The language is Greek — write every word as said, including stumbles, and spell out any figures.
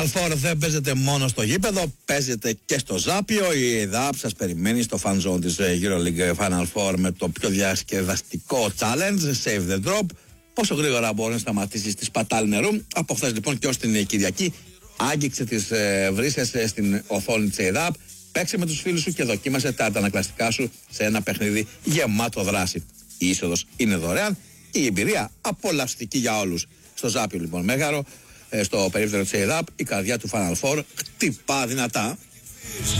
Final Four δεν παίζεται μόνο στο γήπεδο, παίζεται και στο Ζάπιο. Η ΕΔΑΠ σας περιμένει στο fan zone της EuroLeague Final Four με το πιο διασκεδαστικό challenge, Save the Drop. Πόσο γρήγορα μπορεί να σταματήσει τη σπατάλη νερού. Από χθες λοιπόν και ως την Κυριακή, άγγιξε τις ε, βρύσες ε, στην οθόνη της ΕΔΑΠ. Παίξε με τους φίλους σου και δοκίμασε τα αντανακλαστικά σου σε ένα παιχνίδι γεμάτο δράση. Η είσοδος είναι δωρεάν και η εμπειρία απολαυστική για όλους. Στο Ζάπιο λοιπόν Μέγαρο, στο περίπτερο της ΕΔΑΠ, η καρδιά του Final Four χτυπά δυνατά.